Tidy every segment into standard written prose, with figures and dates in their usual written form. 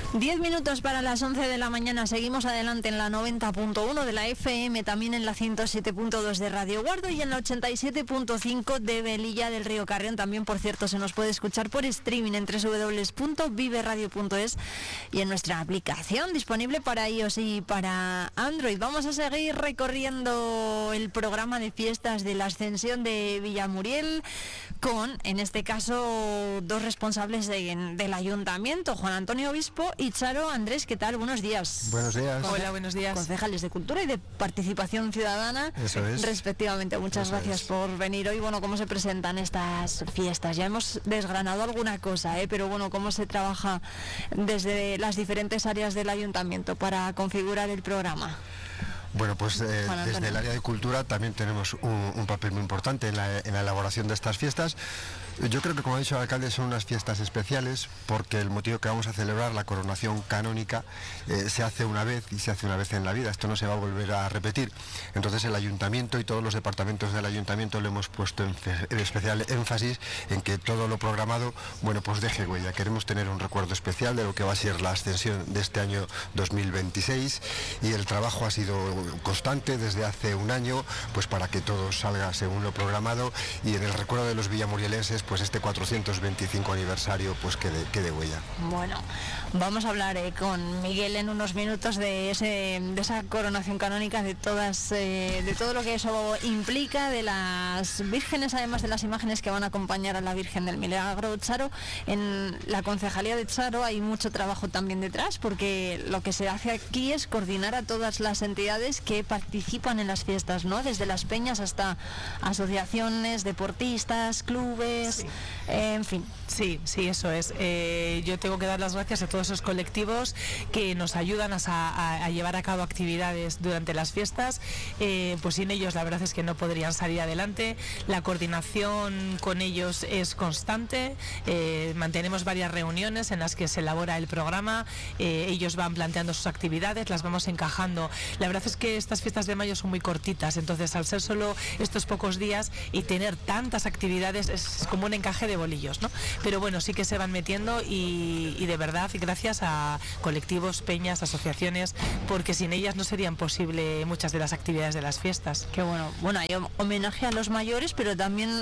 10 minutos para las 11 de la mañana. Seguimos adelante en la 90.1 de la FM, también en la 107.2 de Radio Guardo y en la 87.5 de Velilla del Río Carrión. También, por cierto, se nos puede escuchar por streaming en www.viveradio.es y en nuestra aplicación disponible para iOS y para Android. Vamos a seguir recorriendo el programa de fiestas de la Ascensión de Villamuriel con, en este caso, dos responsables del ayuntamiento, Juan Antonio Obispo y Charo Andrés. ¿Qué tal? Buenos días. Buenos días. Hola, buenos días. Concejales de Cultura y de Participación Ciudadana. Eso es. Respectivamente. Muchas gracias por venir hoy. Bueno, ¿cómo se presentan estas fiestas? Ya hemos desgranado alguna cosa, pero bueno, ¿cómo se trabaja desde las diferentes áreas del ayuntamiento para configurar el programa? Bueno, pues desde el área de cultura también tenemos un papel muy importante en la elaboración de estas fiestas. Yo creo que, como ha dicho el alcalde, son unas fiestas especiales porque el motivo que vamos a celebrar, la coronación canónica, se hace una vez y se hace una vez en la vida. Esto no se va a volver a repetir. Entonces el ayuntamiento y todos los departamentos del ayuntamiento le hemos puesto en especial énfasis en que todo lo programado, bueno, pues deje huella. Queremos tener un recuerdo especial de lo que va a ser la ascensión de este año 2026 y el trabajo ha sido constante desde hace un año, pues para que todo salga según lo programado y en el recuerdo de los villamurielenses, pues este 425 aniversario pues quede huella. Bueno, vamos a hablar con Miguel en unos minutos de esa coronación canónica, de todo lo que eso implica, de las vírgenes, además de las imágenes que van a acompañar a la Virgen del Milagro. Charo, en la concejalía de Charo hay mucho trabajo también detrás, porque lo que se hace aquí es coordinar a todas las entidades que participan en las fiestas, ¿no? Desde las peñas hasta asociaciones, deportistas, clubes, sí. En fin. Sí, eso es. Yo tengo que dar las gracias a todos esos colectivos que nos ayudan a llevar a cabo actividades durante las fiestas. Pues sin ellos la verdad es que no podrían salir adelante. La coordinación con ellos es constante. Mantenemos varias reuniones en las que se elabora el programa. Ellos van planteando sus actividades, las vamos encajando. La verdad es que estas fiestas de mayo son muy cortitas, entonces al ser solo estos pocos días y tener tantas actividades es como un encaje de bolillos, ¿no? Pero bueno, sí que se van metiendo y de verdad, gracias a colectivos, peñas, asociaciones, porque sin ellas no serían posible muchas de las actividades de las fiestas. Qué bueno. Bueno, hay homenaje a los mayores, pero también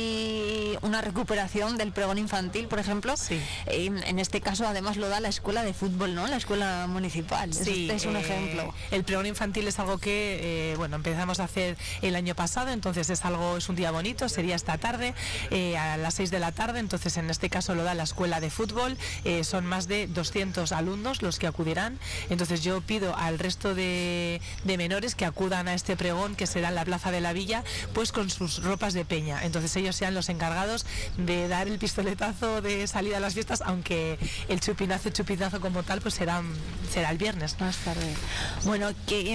hay una recuperación del pregón infantil, por ejemplo. Sí. En este caso, además, lo da la escuela de fútbol, ¿no? La escuela municipal. Sí, es un ejemplo. El pregón infantil es algo que, empezamos a hacer el año pasado, entonces es un día bonito, sería esta tarde, a las 6 de la tarde, entonces en este caso lo da la escuela de fútbol, son más de 200 alumnos los que acudirán, entonces yo pido al resto de menores que acudan a este pregón que será en la plaza de la villa, pues con sus ropas de peña, entonces ellos sean los encargados de dar el pistoletazo de salida a las fiestas, aunque el chupinazo como tal pues será el viernes. Más tarde. Bueno,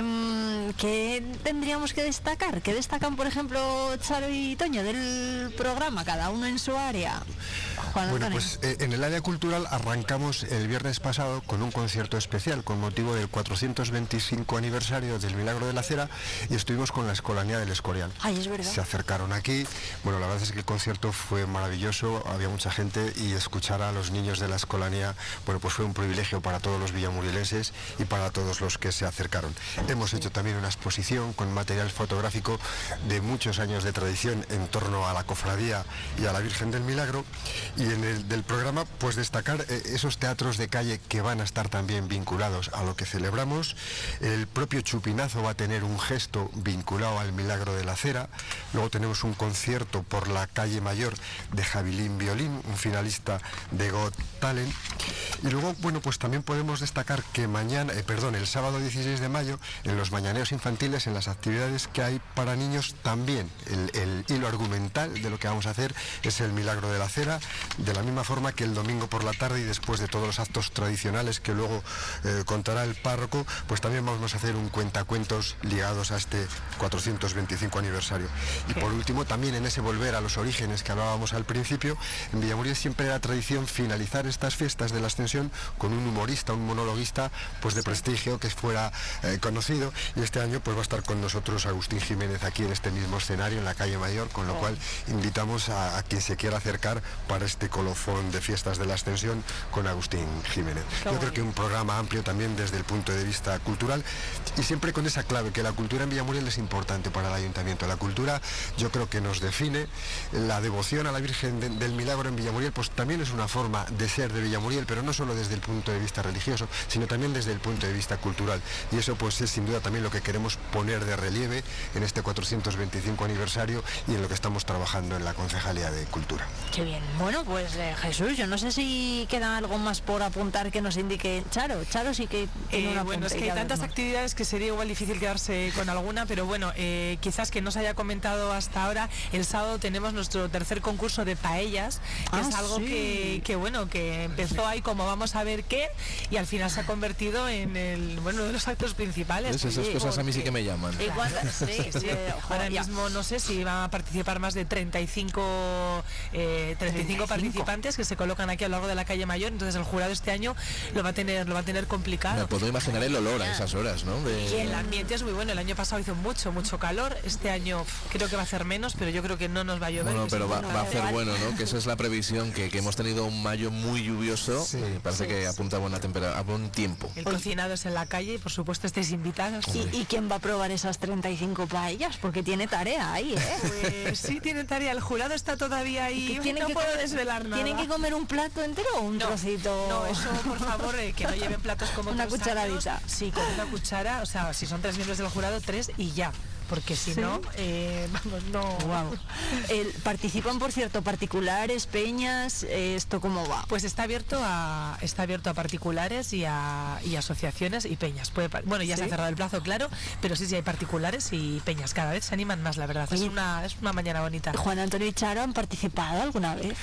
¿qué tendríamos que destacar? ¿Qué destacan, por ejemplo, Charo y Toño del programa, cada uno en su área? Juan Bueno, Antonio. pues en el área cultural arrancamos el viernes pasado con un concierto especial con motivo del 425 aniversario del Milagro de la Cera y estuvimos con la Escolanía del Escorial. Ay, es verdad. Se acercaron aquí, bueno, la verdad es que el concierto fue maravilloso, había mucha gente y escuchar a los niños de la Escolanía, bueno, pues fue un privilegio para todos los villamurielenses y para todos los que se acercaron. Hemos hecho también una exposición con material fotográfico de muchos años de tradición en torno a la cofradía y a la Virgen del Milagro, y en el del programa pues destacar esos teatros de calle que van a estar también vinculados a lo que celebramos. El propio chupinazo va a tener un gesto vinculado al Milagro de la Cera. Luego tenemos un concierto por la calle Mayor de Javilín Violín, un finalista de Got Talent. Y luego, bueno, pues también podemos destacar que el sábado 16 de mayo, en los mañaneos infantiles, en las actividades que hay para niños, también el hilo argumental de lo que vamos a hacer es el Milagro de la Cera, de la misma forma que el domingo por la tarde y después de todos los actos tradicionales que luego contará el párroco, pues también vamos a hacer un cuentacuentos ligados a este 425 aniversario. Y por último, también en ese volver a los orígenes que hablábamos al principio, en Villamuriel siempre era tradición finalizar estas fiestas de la Ascensión con un humorista, un monologuista pues de prestigio que fuera conocido, y este año pues va a estar con nosotros Agustín Jiménez aquí en este mismo escenario en la calle Mayor, con lo cual invitamos a a quien se quiera acercar para este colofón de fiestas de la Ascensión con Agustín Jiménez. Yo creo que un programa amplio también desde el punto de vista cultural y siempre con esa clave que la cultura en Villamuriel es importante para el Ayuntamiento. La cultura yo creo que nos define. La devoción a la Virgen del Milagro en Villamuriel pues también es una forma de ser de Villamuriel, pero no solo desde el punto de vista religioso, sino también desde el punto de vista cultural, y eso pues es sin duda también lo que queremos poner de relieve en este 425 aniversario y en lo que estamos trabajando en la Concejalía de Cultura. Qué bien. Bueno, pues Jesús, yo no sé si queda algo más por apuntar que nos indique Charo. Charo sí que tiene una bueno, es que hay tantas actividades que sería igual difícil quedarse con alguna, pero bueno, quizás que no se haya comentado hasta ahora, el sábado tenemos nuestro tercer concurso de paellas, que es algo que bueno, que empezó ahí como vamos a ver qué, y al final se ha convertido en uno de los actos principales. Esas cosas a mí sí que me llaman. Ahora mismo no sé si van a participar más de 35 participantes que se colocan aquí a lo largo de la calle Mayor, entonces el jurado este año lo va a tener complicado. Me puedo imaginar el olor a esas horas, ¿no? Y el ambiente es muy bueno. El año pasado hizo mucho calor, este año creo que va a hacer menos, pero yo creo que no nos va a llover. Bueno, pero va a hacer bueno, ¿no? Que esa es la previsión, que hemos tenido un mayo muy lluvioso, y parece que apunta a buena temperatura, a buen tiempo. El cocinado es en la calle y por supuesto estáis invitados. ¿Y quién va a probar esas 35 paellas? Porque tiene tarea ahí, ¿eh? Pues sí, tiene tarea. El jurado está todavía ahí. No puedo desvelar nada. ¿Tienen que comer un plato entero o un trocito? No, eso por favor, que no lleven platos como una cucharadita. Sí, con una cuchara, o sea, si son 3 miembros del jurado, 3 y ya. Porque si no, vamos, no. Wow. ¿Participan, por cierto, particulares, peñas? ¿Esto cómo va? Pues está abierto a particulares y a asociaciones y peñas. Ya se ha cerrado el plazo, claro, pero sí hay particulares y peñas. Cada vez se animan más, la verdad. Oye, es una mañana bonita. ¿Juan Antonio y Charo han participado alguna vez?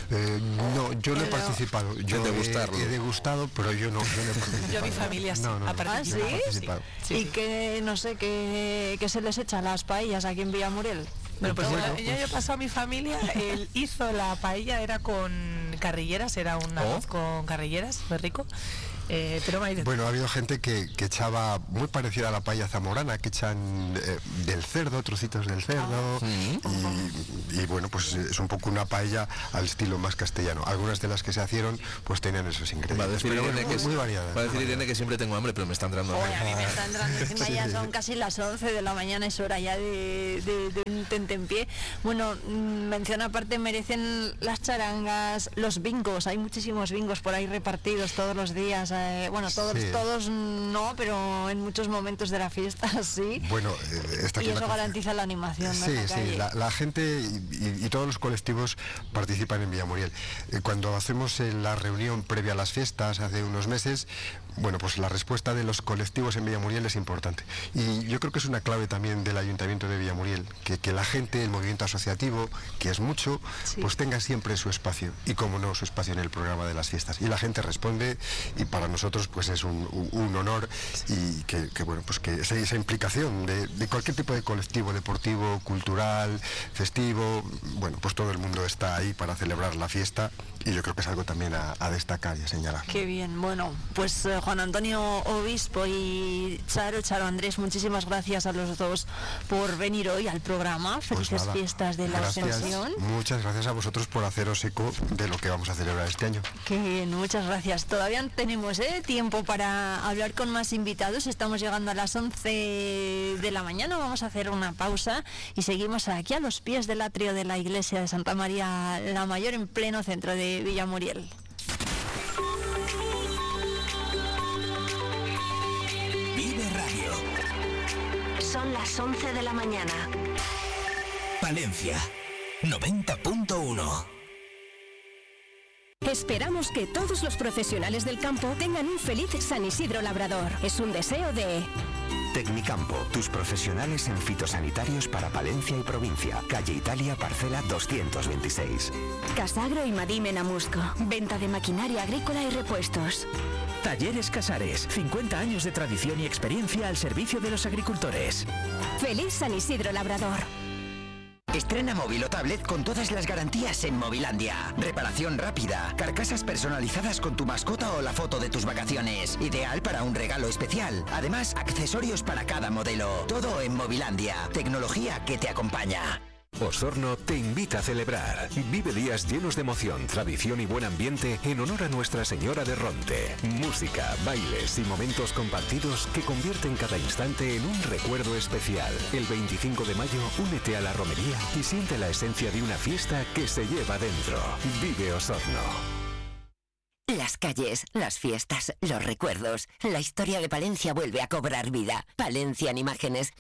No, yo no he participado. Yo he degustado, pero yo no he participado. Yo, mi familia sí ha participado. ¿Sí? Y que no sé qué se les echa las paellas aquí en Villamuriel. Bueno, pues el año pasado mi familia hizo la paella, era con carrilleras, era un arroz con carrilleras, muy rico. Bueno, ha habido gente que echaba muy parecida a la paella zamorana, que echan del cerdo, trocitos del cerdo, y bueno, pues es un poco una paella al estilo más castellano. Algunas de las que se hicieron pues tenían esos ingredientes. Va a decir Irene que es muy variada. Va a decir Irene que siempre tengo hambre, pero me está entrando hambre. A mí me está entrando encima, ya son casi las 11 de la mañana, es hora ya de un tentempié. Bueno, mención aparte merecen las charangas, los bingos, hay muchísimos bingos por ahí repartidos todos los días. Todos no, pero en muchos momentos de la fiesta sí. Bueno, y eso garantiza la animación. Sí, la gente y todos los colectivos participan en Villamuriel. Cuando hacemos la reunión previa a las fiestas hace unos meses, bueno, pues la respuesta de los colectivos en Villamuriel es importante. Y yo creo que es una clave también del Ayuntamiento de Villamuriel, que la gente, el movimiento asociativo, que es mucho, pues tenga siempre su espacio. Y como no, su espacio en el programa de las fiestas. Y la gente responde, y para nosotros pues es un honor, y que esa implicación de cualquier tipo de colectivo, deportivo, cultural, festivo, bueno, pues todo el mundo está ahí para celebrar la fiesta, y yo creo que es algo también a destacar y a señalar. Qué bien. Bueno, pues Juan Antonio Obispo y Charo Andrés, muchísimas gracias a los dos por venir hoy al programa. Felices fiestas de la Ascensión. Muchas gracias a vosotros por haceros eco de lo que vamos a celebrar este año. Qué bien, muchas gracias. Todavía tenemos tiempo para hablar con más invitados. Estamos llegando a las 11 de la mañana. Vamos a hacer una pausa y seguimos aquí a los pies del atrio de la iglesia de Santa María la Mayor, en pleno centro de Villamuriel. Vive Radio. Son las 11 de la mañana. Palencia 90.1. Esperamos que todos los profesionales del campo tengan un feliz San Isidro Labrador. Es un deseo de... Tecnicampo, tus profesionales en fitosanitarios para Palencia y provincia. Calle Italia, parcela 226. Casagro y Madim en Amusco. Venta de maquinaria agrícola y repuestos. Talleres Casares, 50 años de tradición y experiencia al servicio de los agricultores. Feliz San Isidro Labrador. Estrena móvil o tablet con todas las garantías en Movilandia. Reparación rápida, carcasas personalizadas con tu mascota o la foto de tus vacaciones. Ideal para un regalo especial. Además, accesorios para cada modelo. Todo en Movilandia. Tecnología que te acompaña. Osorno te invita a celebrar. Vive días llenos de emoción, tradición y buen ambiente en honor a Nuestra Señora de Ronte. Música, bailes y momentos compartidos que convierten cada instante en un recuerdo especial. El 25 de mayo, únete a la romería y siente la esencia de una fiesta que se lleva dentro. Vive Osorno. Las calles, las fiestas, los recuerdos. La historia de Palencia vuelve a cobrar vida. Palencia en imágenes,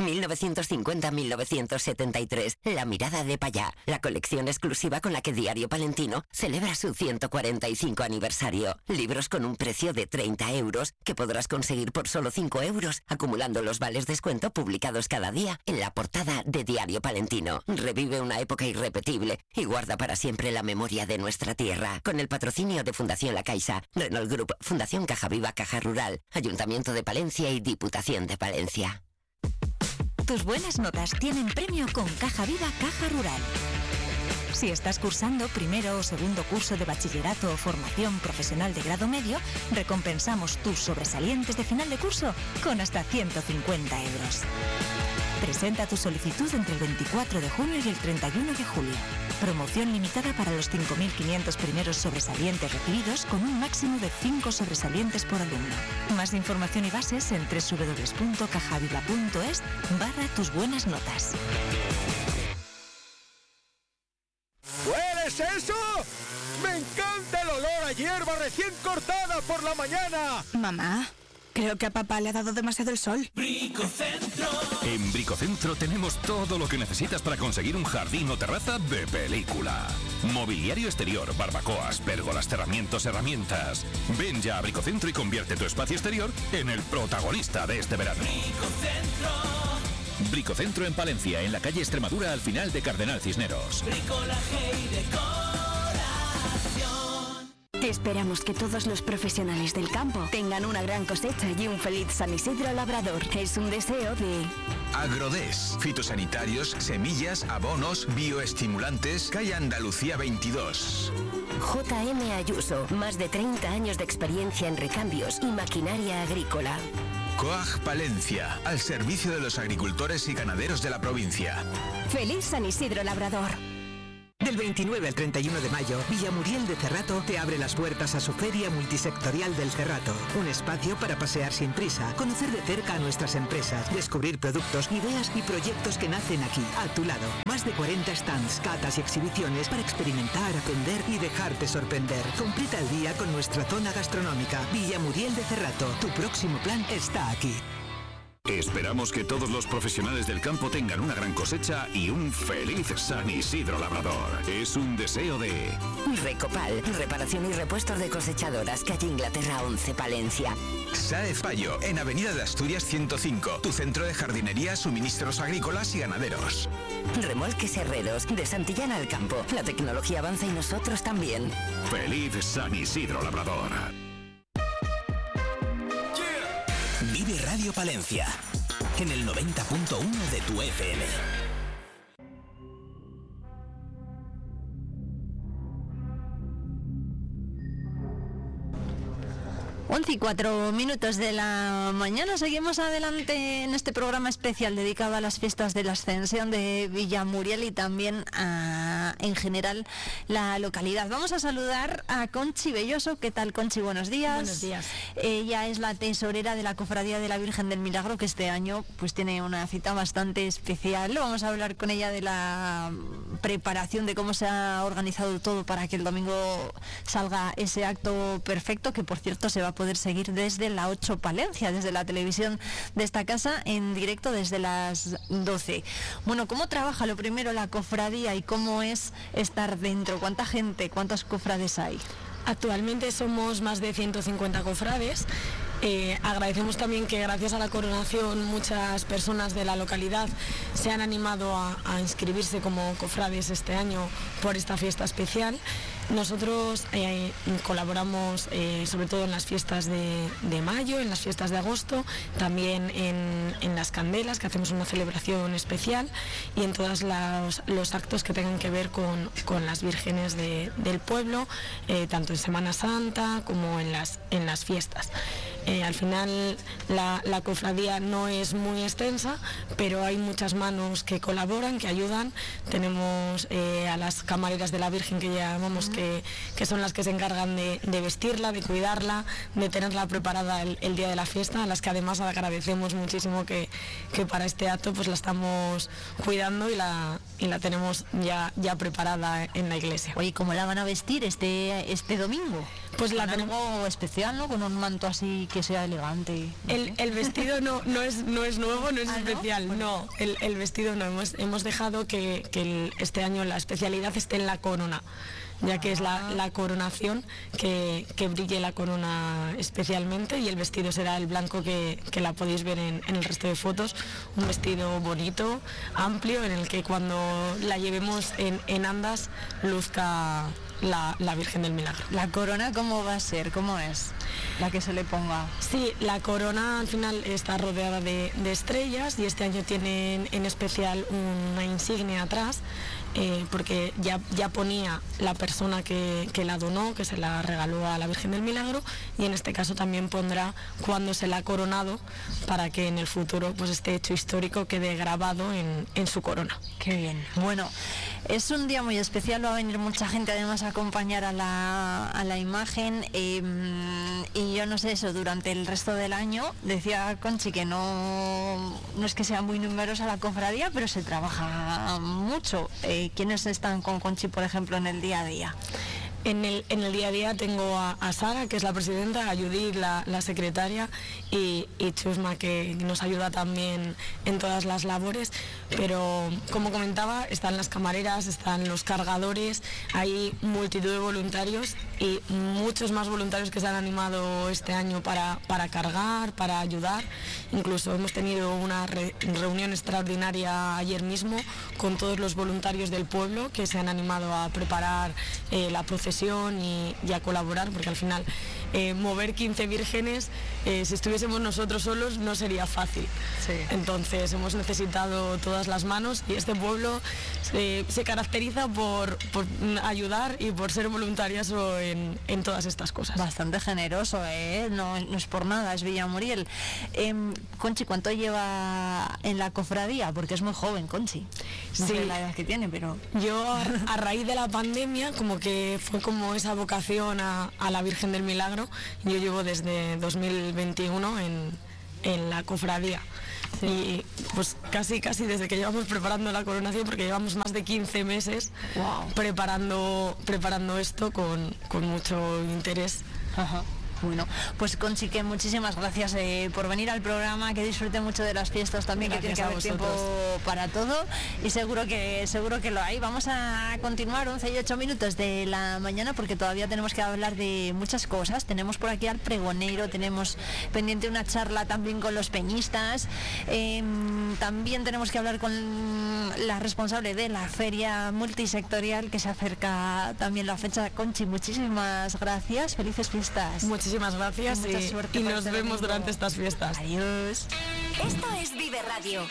1950-1973. La mirada de Payá, la colección exclusiva con la que Diario Palentino celebra su 145 aniversario. Libros con un precio de 30 euros que podrás conseguir por solo 5 euros, acumulando los vales descuento publicados cada día en la portada de Diario Palentino. Revive una época irrepetible y guarda para siempre la memoria de nuestra tierra. Con el patrocinio de Fundación La Caixa, Renault Group, Fundación Caja Viva, Caja Rural, Ayuntamiento de Palencia y Diputación de Palencia. Tus buenas notas tienen premio con Caja Viva, Caja Rural. Si estás cursando primero o segundo curso de bachillerato o formación profesional de grado medio, recompensamos tus sobresalientes de final de curso con hasta 150 euros. Presenta tu solicitud entre el 24 de junio y el 31 de julio. Promoción limitada para los 5.500 primeros sobresalientes recibidos con un máximo de 5 sobresalientes por alumno. Más información y bases en www.cajaviva.es/tus buenas notas. ¿Hueles eso? ¡Me encanta el olor a hierba recién cortada por la mañana! Mamá, creo que a papá le ha dado demasiado el sol. Bricocentro. En Bricocentro tenemos todo lo que necesitas para conseguir un jardín o terraza de película. Mobiliario exterior, barbacoas, pérgolas, cerramientos, herramientas. Ven ya a Bricocentro y convierte tu espacio exterior en el protagonista de este verano. Bricocentro. Bricocentro en Palencia, en la calle Extremadura, al final de Cardenal Cisneros. Bricolaje y decoración. Esperamos que todos los profesionales del campo tengan una gran cosecha y un feliz San Isidro Labrador. Es un deseo de... Agrodes, fitosanitarios, semillas, abonos, bioestimulantes, calle Andalucía 22. JM Ayuso, más de 30 años de experiencia en recambios y maquinaria agrícola. Coag Palencia, al servicio de los agricultores y ganaderos de la provincia. ¡Feliz San Isidro Labrador! Del 29 al 31 de mayo, Villamuriel de Cerrato te abre las puertas a su Feria Multisectorial del Cerrato. Un espacio para pasear sin prisa, conocer de cerca a nuestras empresas, descubrir productos, ideas y proyectos que nacen aquí, a tu lado. Más de 40 stands, catas y exhibiciones para experimentar, aprender y dejarte sorprender. Completa el día con nuestra zona gastronómica. Villamuriel de Cerrato, tu próximo plan está aquí. Esperamos que todos los profesionales del campo tengan una gran cosecha y un feliz San Isidro Labrador. Es un deseo de... Recopal, reparación y repuestos de cosechadoras, calle Inglaterra 11, Palencia. Saez Payo, en Avenida de Asturias 105, tu centro de jardinería, suministros agrícolas y ganaderos. Remolques Herreros, de Santillana al campo. La tecnología avanza y nosotros también. Feliz San Isidro Labrador. Vive Radio Palencia, en el 90.1 de tu FM. 11:04 de la mañana. Seguimos adelante en este programa especial dedicado a las fiestas de la Ascensión de Villamuriel y también en general la localidad. Vamos a saludar a Conchi Belloso. ¿Qué tal, Conchi? Buenos días. Buenos días. Ella es la tesorera de la Cofradía de la Virgen del Milagro, que este año pues tiene una cita bastante especial. Vamos a hablar con ella de la preparación, de cómo se ha organizado todo para que el domingo salga ese acto perfecto, que por cierto se va a poder seguir desde la 8 Palencia, desde la televisión de esta casa, en directo desde las 12. Bueno, ¿cómo trabaja lo primero la cofradía y cómo es estar dentro? ¿Cuánta gente, cuántos cofrades hay? Actualmente somos más de 150 cofrades. Agradecemos también que gracias a la coronación muchas personas de la localidad se han animado a inscribirse como cofrades este año por esta fiesta especial. Nosotros colaboramos sobre todo en las fiestas de mayo, en las fiestas de agosto, también en las candelas, que hacemos una celebración especial, y en todos los actos que tengan que ver con las vírgenes del pueblo, tanto en Semana Santa como en las fiestas. Al final la cofradía no es muy extensa, pero hay muchas manos que colaboran, que ayudan. Tenemos a las camareras de la Virgen que llamamos, que son las que se encargan de vestirla, de cuidarla, de tenerla preparada el día de la fiesta, a las que además agradecemos muchísimo que para este acto pues la estamos cuidando y la tenemos ya preparada en la iglesia. Oye, ¿cómo la van a vestir este domingo? Pues la tenemos algo especial, ¿no? Con un manto así que sea elegante. El vestido no es nuevo, no es especial, no. El vestido no. Hemos dejado que este año la especialidad esté en la corona, ya que es la coronación, que brille la corona especialmente, y el vestido será el blanco que la podéis ver en el resto de fotos. Un vestido bonito, amplio, en el que cuando la llevemos en andas luzca la Virgen del Milagro. ¿La corona cómo va a ser? ¿Cómo es? La que se le ponga. Sí, la corona al final está rodeada de estrellas, y este año tienen en especial una insignia atrás, porque ya ponía la persona que la donó, que se la regaló a la Virgen del Milagro, y en este caso también pondrá cuándo se la ha coronado, para que en el futuro pues este hecho histórico quede grabado en su corona. Qué bien. Bueno, es un día muy especial, va a venir mucha gente además a acompañar a la imagen, y yo no sé eso, durante el resto del año, decía Conchi que no es que sea muy numerosa la cofradía, pero se trabaja mucho. ¿Quiénes están con Conchi, por ejemplo, en el día a día? En el día a día tengo a Sara, que es la presidenta, a Judith, la secretaria, y Chusma, que nos ayuda también en todas las labores. Pero, como comentaba, están las camareras, están los cargadores, hay multitud de voluntarios y muchos más voluntarios que se han animado este año para cargar, para ayudar. Incluso hemos tenido una reunión extraordinaria ayer mismo con todos los voluntarios del pueblo que se han animado a preparar la procesión y a colaborar, porque al final mover 15 vírgenes, si estuviésemos nosotros solos no sería fácil. Sí. Entonces hemos necesitado todas las manos, y este pueblo se caracteriza por ayudar y por ser voluntarioso en todas estas cosas. Bastante generoso, no es por nada, es Villamuriel. Conchi, ¿cuánto lleva en la cofradía? Porque es muy joven, Conchi. No sé la edad que tiene, pero... Yo, a raíz de la pandemia, como que fue como esa vocación a la Virgen del Milagro. Yo llevo desde 2021 en la cofradía. Sí. Y pues casi desde que llevamos preparando la coronación, porque llevamos más de 15 meses preparando esto con mucho interés. Ajá. Bueno, pues Conchi, que muchísimas gracias por venir al programa, que disfrute mucho de las fiestas también, gracias, que tiene que haber tiempo para todo, y seguro que lo hay. Vamos a continuar 11 y 8 minutos de la mañana, porque todavía tenemos que hablar de muchas cosas. Tenemos por aquí al pregonero, tenemos pendiente una charla también con los peñistas, también tenemos que hablar con la responsable de la feria multisectorial, que se acerca también la fecha. Conchi, muchísimas gracias, felices fiestas. Muchísimas gracias y nos vemos durante estas fiestas. Adiós. Esto es Vive Radio.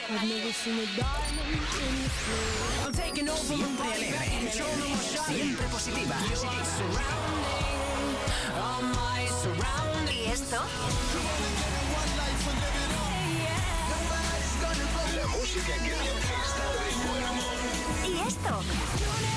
Siempre alegre, siempre positiva. ¿Y esto? La música que te orquesta de buen humor. ¿Y esto?